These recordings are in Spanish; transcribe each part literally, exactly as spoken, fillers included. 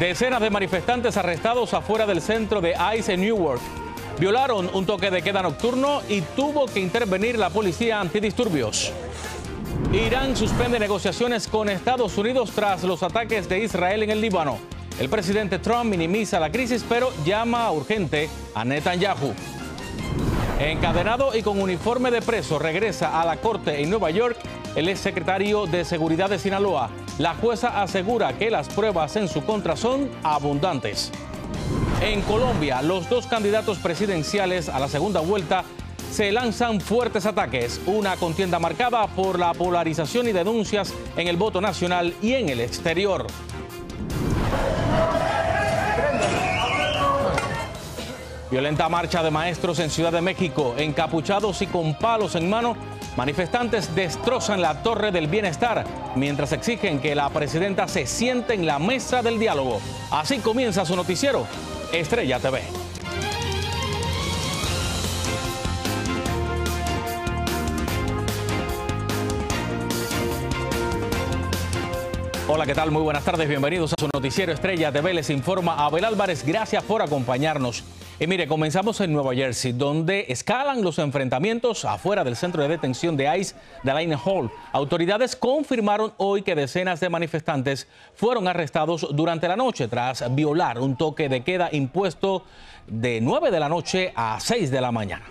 Decenas de manifestantes arrestados afuera del centro de ICE en Newark. Violaron un toque de queda nocturno y tuvo que intervenir la policía antidisturbios. Irán suspende negociaciones con Estados Unidos tras los ataques de Israel en el Líbano. El presidente Trump minimiza la crisis, pero llama urgente a Netanyahu. Encadenado y con uniforme de preso, regresa a la corte en Nueva York el exsecretario de Seguridad de Sinaloa. La jueza asegura que las pruebas en su contra son abundantes. En Colombia, los dos candidatos presidenciales a la segunda vuelta se lanzan fuertes ataques. Una contienda marcada por la polarización y denuncias en el voto nacional y en el exterior. Violenta marcha de maestros en Ciudad de México. Encapuchados y con palos en mano, manifestantes destrozan la Torre del Bienestar mientras exigen que la presidenta se siente en la mesa del diálogo. Así comienza su noticiero, Estrella T V. Hola, ¿qué tal? Muy buenas tardes, bienvenidos a su noticiero Estrella T V. Les informa Abel Álvarez, gracias por acompañarnos. Y mire, comenzamos en Nueva Jersey, donde escalan los enfrentamientos afuera del centro de detención de ICE de Lane Hall. Autoridades confirmaron hoy que decenas de manifestantes fueron arrestados durante la noche tras violar un toque de queda impuesto de nueve de la noche a seis de la mañana.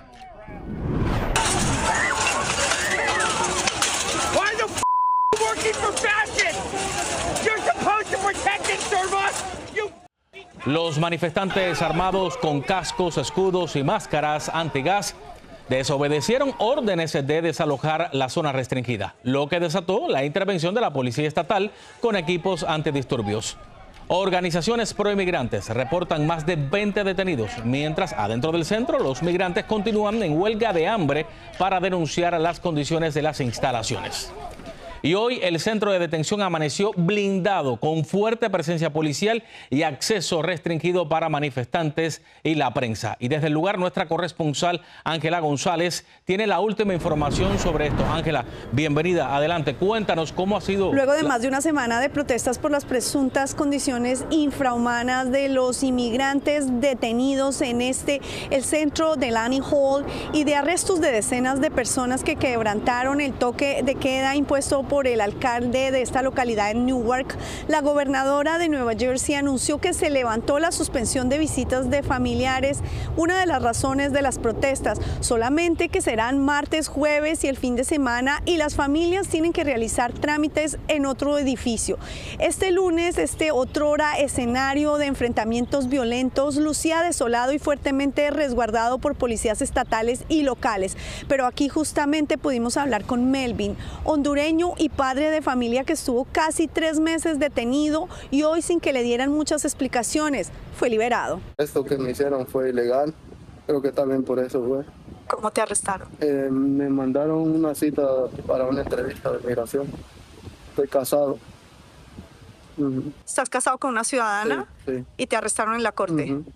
Los manifestantes armados con cascos, escudos y máscaras antigas desobedecieron órdenes de desalojar la zona restringida, lo que desató la intervención de la policía estatal con equipos antidisturbios. Organizaciones proinmigrantes reportan más de veinte detenidos, mientras adentro del centro los migrantes continúan en huelga de hambre para denunciar las condiciones de las instalaciones. Y hoy el centro de detención amaneció blindado con fuerte presencia policial y acceso restringido para manifestantes y la prensa. Y desde el lugar nuestra corresponsal Ángela González tiene la última información sobre esto. Ángela, bienvenida, adelante, cuéntanos cómo ha sido. Luego de más de una semana de protestas por las presuntas condiciones infrahumanas de los inmigrantes detenidos en este, el centro de Lane Hall, y de arrestos de decenas de personas que quebrantaron el toque de queda impuesto por por el alcalde de esta localidad en Newark, la gobernadora de Nueva Jersey anunció que se levantó la suspensión de visitas de familiares, una de las razones de las protestas, solamente que serán martes, jueves y el fin de semana, y las familias tienen que realizar trámites en otro edificio. Este lunes, este otrora escenario de enfrentamientos violentos lucía desolado y fuertemente resguardado por policías estatales y locales, pero aquí justamente pudimos hablar con Melvin, hondureño y padre de familia que estuvo casi tres meses detenido y hoy, sin que le dieran muchas explicaciones, fue liberado. Esto que me hicieron fue ilegal, creo que también por eso fue. ¿Cómo te arrestaron? Eh, me mandaron una cita para una entrevista de migración. Estoy casado. Uh-huh. ¿Estás casado con una ciudadana? Sí, sí. ¿Y te arrestaron en la corte? Uh-huh.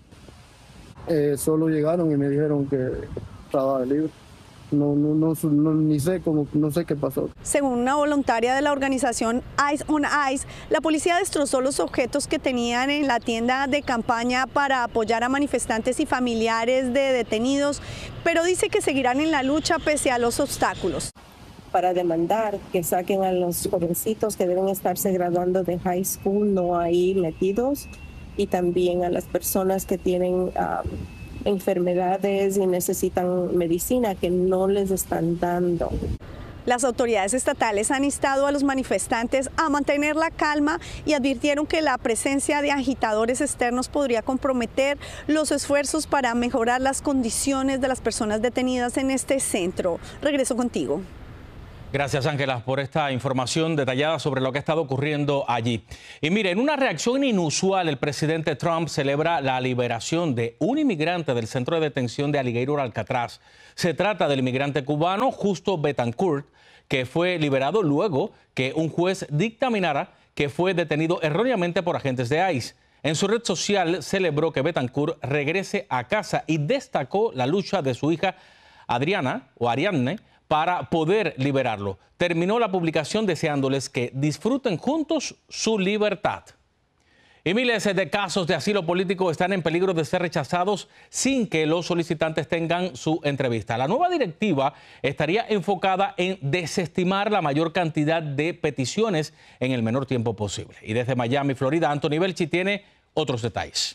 eh, solo llegaron y me dijeron que estaba libre. No, no, no, no, ni sé cómo, no sé qué pasó. Según una voluntaria de la organización Eyes on Ice, la policía destrozó los objetos que tenían en la tienda de campaña para apoyar a manifestantes y familiares de detenidos, pero dice que seguirán en la lucha pese a los obstáculos. Para demandar que saquen a los jovencitos que deben estarse graduando de high school, no ahí metidos, y también a las personas que tienen um, enfermedades y necesitan medicina que no les están dando. Las autoridades estatales han instado a los manifestantes a mantener la calma y advirtieron que la presencia de agitadores externos podría comprometer los esfuerzos para mejorar las condiciones de las personas detenidas en este centro. Regreso contigo. Gracias, Ángela, por esta información detallada sobre lo que ha estado ocurriendo allí. Y mire, en una reacción inusual, el presidente Trump celebra la liberación de un inmigrante del centro de detención de Alligator, Alcatraz. Se trata del inmigrante cubano Justo Betancourt, que fue liberado luego que un juez dictaminara que fue detenido erróneamente por agentes de ICE. En su red social celebró que Betancourt regrese a casa y destacó la lucha de su hija Adriana o Ariadne para poder liberarlo. Terminó la publicación deseándoles que disfruten juntos su libertad. Y miles de casos de asilo político están en peligro de ser rechazados sin que los solicitantes tengan su entrevista. La nueva directiva estaría enfocada en desestimar la mayor cantidad de peticiones en el menor tiempo posible. Y desde Miami, Florida, Anthony Belchi tiene otros detalles.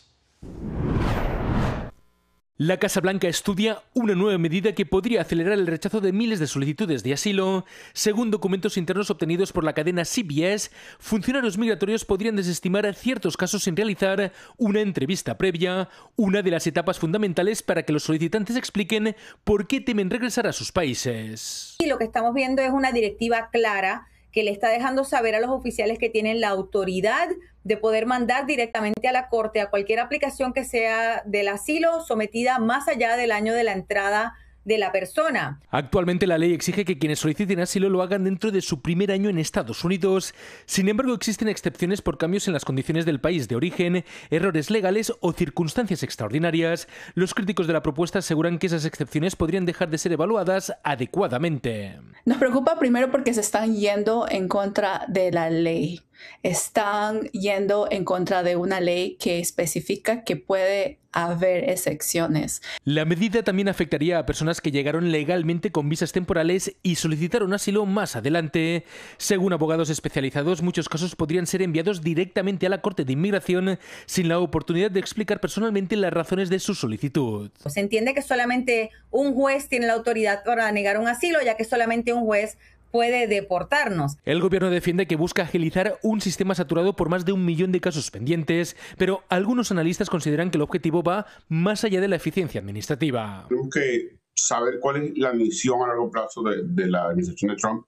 La Casa Blanca estudia una nueva medida que podría acelerar el rechazo de miles de solicitudes de asilo. Según documentos internos obtenidos por la cadena C B S, funcionarios migratorios podrían desestimar ciertos casos sin realizar una entrevista previa, una de las etapas fundamentales para que los solicitantes expliquen por qué temen regresar a sus países. Y lo que estamos viendo es una directiva clara que le está dejando saber a los oficiales que tienen la autoridad de poder mandar directamente a la corte a cualquier aplicación que sea del asilo sometida más allá del año de la entrada de la persona. Actualmente la ley exige que quienes soliciten asilo lo hagan dentro de su primer año en Estados Unidos. Sin embargo, existen excepciones por cambios en las condiciones del país de origen, errores legales o circunstancias extraordinarias. Los críticos de la propuesta aseguran que esas excepciones podrían dejar de ser evaluadas adecuadamente. Nos preocupa primero porque se están yendo en contra de la ley. Están yendo en contra de una ley que especifica que puede haber excepciones. La medida también afectaría a personas que llegaron legalmente con visas temporales y solicitaron asilo más adelante. Según abogados especializados, muchos casos podrían ser enviados directamente a la Corte de Inmigración sin la oportunidad de explicar personalmente las razones de su solicitud. Se entiende que solamente un juez tiene la autoridad para negar un asilo, ya que solamente un juez puede deportarnos. El gobierno defiende que busca agilizar un sistema saturado por más de un millón de casos pendientes, pero algunos analistas consideran que el objetivo va más allá de la eficiencia administrativa. Tenemos que saber cuál es la misión a largo plazo de, de la administración de Trump,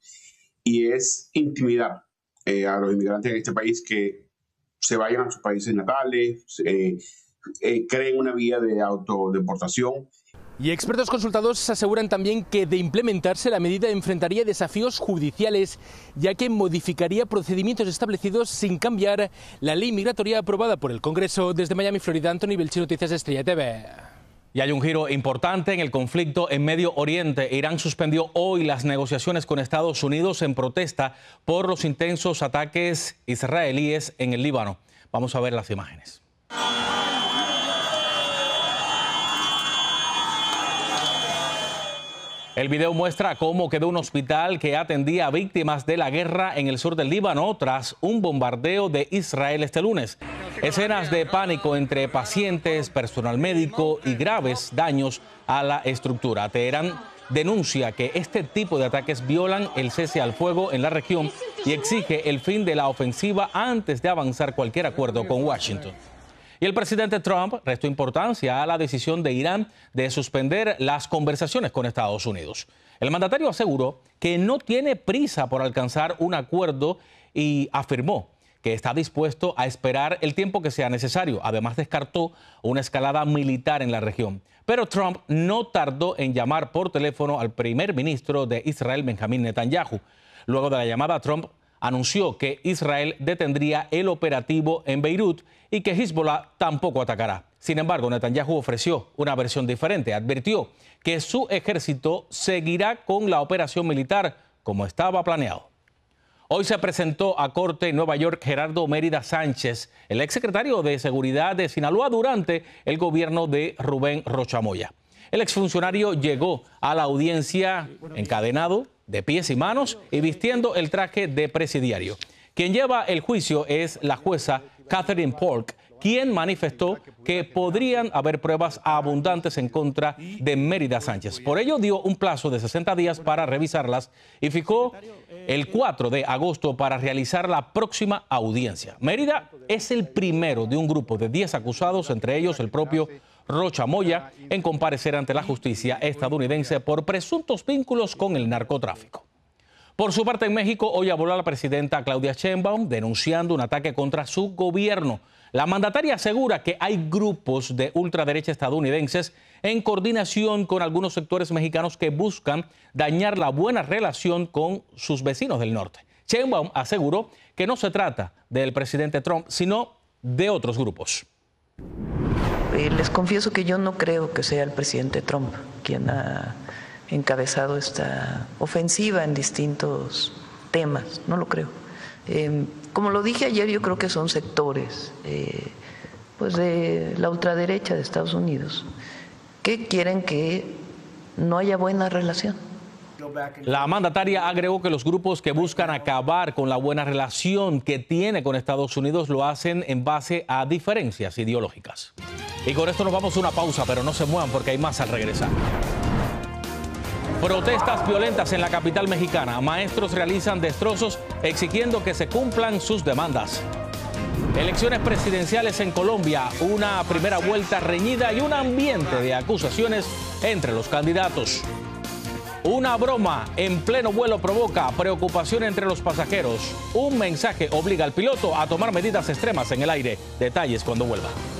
y es intimidar eh, a los inmigrantes en este país que se vayan a sus países natales, eh, eh, creen una vía de autodeportación. Y expertos consultados aseguran también que de implementarse la medida enfrentaría desafíos judiciales, ya que modificaría procedimientos establecidos sin cambiar la ley migratoria aprobada por el Congreso. Desde Miami, Florida, Anthony Belchi, Noticias Estrella T V. Y hay un giro importante en el conflicto en Medio Oriente. Irán suspendió hoy las negociaciones con Estados Unidos en protesta por los intensos ataques israelíes en el Líbano. Vamos a ver las imágenes. El video muestra cómo quedó un hospital que atendía a víctimas de la guerra en el sur del Líbano tras un bombardeo de Israel este lunes. Escenas de pánico entre pacientes, personal médico y graves daños a la estructura. Teherán denuncia que este tipo de ataques violan el cese al fuego en la región y exige el fin de la ofensiva antes de avanzar cualquier acuerdo con Washington. Y el presidente Trump restó importancia a la decisión de Irán de suspender las conversaciones con Estados Unidos. El mandatario aseguró que no tiene prisa por alcanzar un acuerdo y afirmó que está dispuesto a esperar el tiempo que sea necesario. Además, descartó una escalada militar en la región. Pero Trump no tardó en llamar por teléfono al primer ministro de Israel, Benjamín Netanyahu. Luego de la llamada, Trump anunció que Israel detendría el operativo en Beirut y que Hezbollah tampoco atacará. Sin embargo, Netanyahu ofreció una versión diferente. Advirtió que su ejército seguirá con la operación militar como estaba planeado. Hoy se presentó a corte en Nueva York Gerardo Mérida Sánchez, el exsecretario de Seguridad de Sinaloa durante el gobierno de Rubén Rocha Moya. El exfuncionario llegó a la audiencia encadenado, de pies y manos y vistiendo el traje de presidiario. Quien lleva el juicio es la jueza Catherine Polk, quien manifestó que podrían haber pruebas abundantes en contra de Mérida Sánchez. Por ello, dio un plazo de sesenta días para revisarlas y fijó el cuatro de agosto para realizar la próxima audiencia. Mérida es el primero de un grupo de diez acusados, entre ellos el propio Rocha Moya, en comparecer ante la justicia estadounidense por presuntos vínculos con el narcotráfico. Por su parte, en México, hoy habló la presidenta Claudia Sheinbaum denunciando un ataque contra su gobierno. La mandataria asegura que hay grupos de ultraderecha estadounidenses en coordinación con algunos sectores mexicanos que buscan dañar la buena relación con sus vecinos del norte. Sheinbaum aseguró que no se trata del presidente Trump, sino de otros grupos. Les confieso que yo no creo que sea el presidente Trump quien ha encabezado esta ofensiva en distintos temas, no lo creo. Eh, como lo dije ayer, yo creo que son sectores eh, pues de la ultraderecha de Estados Unidos que quieren que no haya buena relación. La mandataria agregó que los grupos que buscan acabar con la buena relación que tiene con Estados Unidos lo hacen en base a diferencias ideológicas. Y con esto nos vamos a una pausa, pero no se muevan porque hay más al regresar. Protestas violentas en la capital mexicana. Maestros realizan destrozos exigiendo que se cumplan sus demandas. Elecciones presidenciales en Colombia, una primera vuelta reñida y un ambiente de acusaciones entre los candidatos. Una broma en pleno vuelo provoca preocupación entre los pasajeros. Un mensaje obliga al piloto a tomar medidas extremas en el aire. Detalles cuando vuelva.